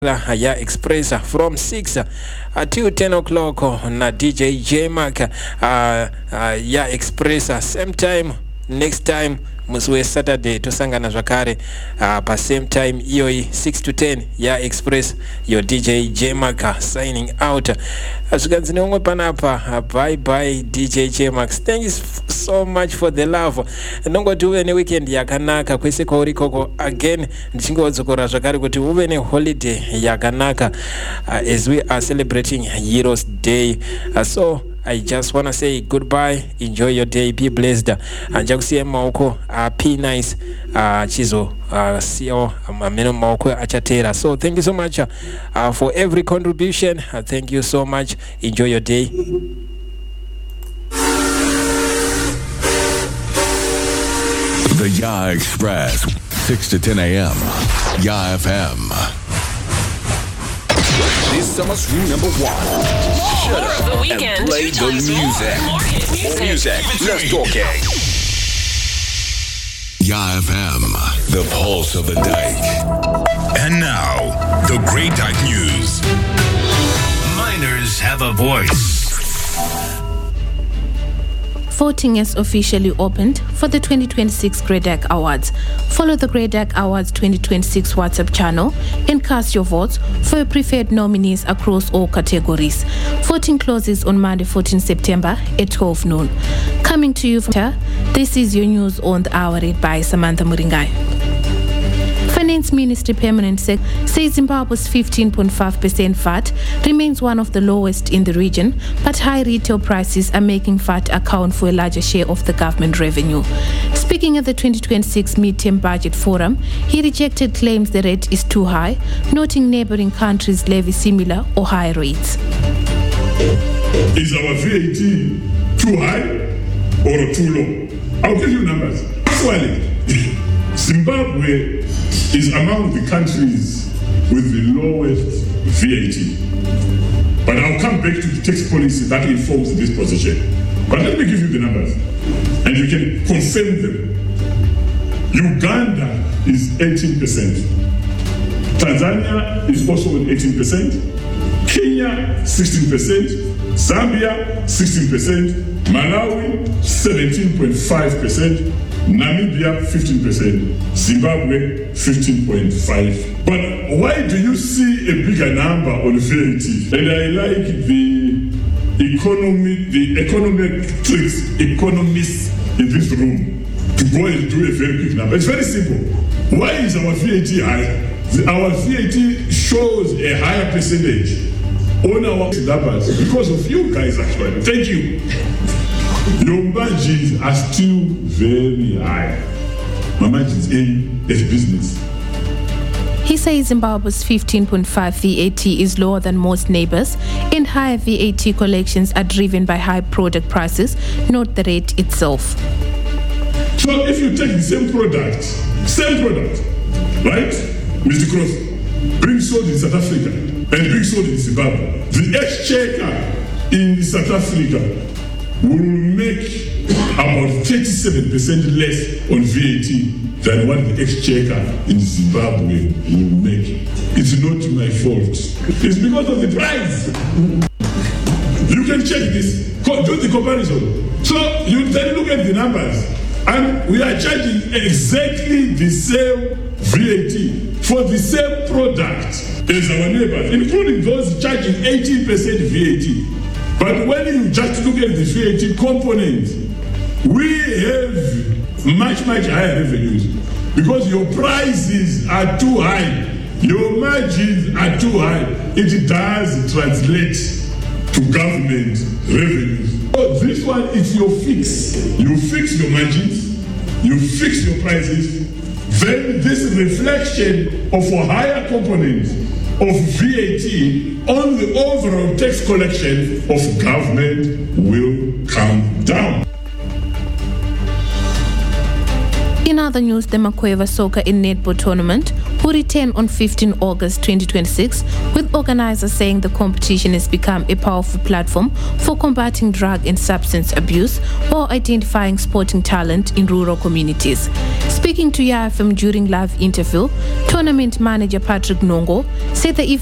ya Express from 6 to 10 o'clock na DJ J-Mark ya Express same time next time musi Saturday tosangana zvakare pa same time iyo 6 to 10 ya Express yo DJ J-Mark signing out. Azvikanzi neumwe panapa bye bye DJ J-Mark. Thank you so much for the love. Nongoti uve ne weekend yakanaka kwese kwauri koko again ndichingodzokora zvakare kuti uve ne holiday yakanaka as we are celebrating Heroes Day. So I just want to say goodbye, enjoy your day, be blessed. Njakusiye maoko P nice chizo CEO ameno maoko achatera. So thank you so much for every contribution. Thank you so much. Enjoy your day. The Ya Express, 6 to 10 a.m. Ya FM. This summer's rule number one. Shut up and play the music. More music. Let's talk it. Ya FM, the pulse of the dike. And now, the Great Dyke News. Miners have a voice. Voting has officially opened for the 2026 Great Dyke Awards. Follow the Great Dyke Awards 2026 WhatsApp channel and cast your votes for your preferred nominees across all categories. Voting closes on Monday, 14 September at 12 noon. Coming to you from this is your news on the hour read by Samantha Muringai. Finance Ministry Permanent Secretary says Zimbabwe's 15.5% VAT remains one of the lowest in the region, but high retail prices are making VAT account for a larger share of the government revenue. Speaking at the 2026 Mid-Term Budget Forum, he rejected claims the rate is too high, noting neighboring countries levy similar or higher rates. Is our VAT too high or too low? I'll give you numbers. Actually, Zimbabwe is among the countries with the lowest VAT. But I'll come back to the tax policy that informs this position. But let me give you the numbers, and you can confirm them. Uganda is 18%. Tanzania is also at 18%. Kenya, 16%. Zambia, 16%. Malawi, 17.5%. Namibia 15%, Zimbabwe 15.5%. But why do you see a bigger number on VAT? And I like the economists in this room to go and do a very big number. It's very simple. Why is our VAT high? Our VAT shows a higher percentage on our numbers because of you guys actually. Thank you. Your margins are still very high. My margins in this business. He says Zimbabwe's 15.5 VAT is lower than most neighbors, and higher VAT collections are driven by high product prices, not the rate itself. So if you take the same product, right, Mr. Cross, bring sold in South Africa and bring sold in Zimbabwe, the exchequer in South Africa will make about 37% less on VAT than what the exchequer in Zimbabwe will make. It's not my fault. It's because of the price. You can check this. Do the comparison. So you then look at the numbers, and we are charging exactly the same VAT for the same product as our neighbors, including those charging 18% VAT. But when you just look at the VAT component, we have much higher revenues because your prices are too high, your margins are too high. It does translate to government revenues. So this one is your fix. You fix your margins, you fix your prices, then this reflection of a higher component of VAT on the overall tax collection of government will come down. In other news, the Makweva Soccer in Netball tournament who return on 15 August 2026, with organizers saying the competition has become a powerful platform for combating drug and substance abuse or identifying sporting talent in rural communities. Speaking to YAFM during live interview, tournament manager Patrick Nongo said the